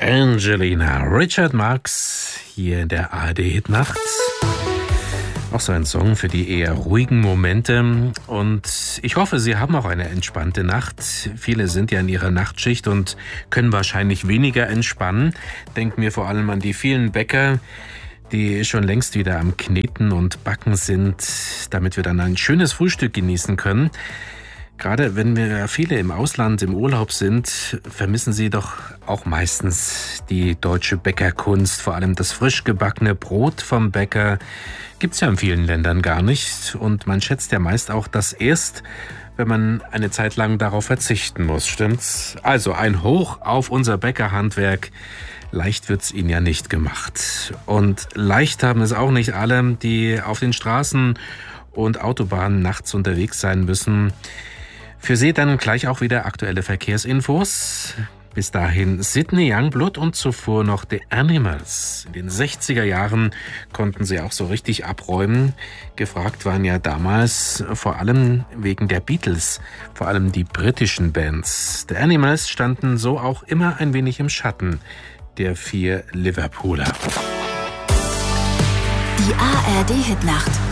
Angelina, Richard Marx hier in der ARD-Hitnacht. Auch so ein Song für die eher ruhigen Momente. Und ich hoffe, Sie haben auch eine entspannte Nacht. Viele sind ja in ihrer Nachtschicht und können wahrscheinlich weniger entspannen. Denken wir vor allem an die vielen Bäcker, die schon längst wieder am Kneten und Backen sind, damit wir dann ein schönes Frühstück genießen können. Gerade wenn wir viele im Ausland im Urlaub sind, vermissen sie doch auch meistens die deutsche Bäckerkunst. Vor allem das frisch gebackene Brot vom Bäcker gibt's ja in vielen Ländern gar nicht. Und man schätzt ja meist auch das erst, wenn man eine Zeit lang darauf verzichten muss, stimmt's? Also ein Hoch auf unser Bäckerhandwerk. Leicht wird's ihnen ja nicht gemacht. Und leicht haben es auch nicht alle, die auf den Straßen und Autobahnen nachts unterwegs sein müssen. Für Sie dann gleich auch wieder aktuelle Verkehrsinfos. Bis dahin Sidney Youngblood und zuvor noch The Animals. In den 60er Jahren konnten sie auch so richtig abräumen. Gefragt waren ja damals vor allem wegen der Beatles, vor allem die britischen Bands. The Animals standen so auch immer ein wenig im Schatten der 4 Liverpooler. Die ARD-Hitnacht.